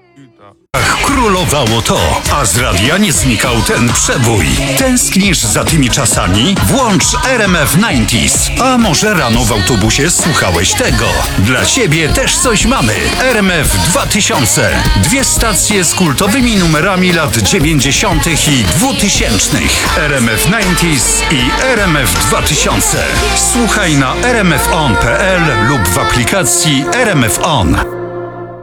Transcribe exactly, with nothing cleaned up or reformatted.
Ach, królowało to, a z radia nie znikał ten przebój. Tęsknisz za tymi czasami? Włącz R M F dziewięćdziesiąt. A może rano w autobusie słuchałeś tego? Dla ciebie też coś mamy. R M F dwa tysiące. Dwie stacje z kultowymi numerami lat dziewięćdziesiątych i dwutysięcznych. R M F dziewięćdziesiąt i R M F dwa tysiące. Słuchaj na r m f on kropka p l lub w aplikacji R M F On.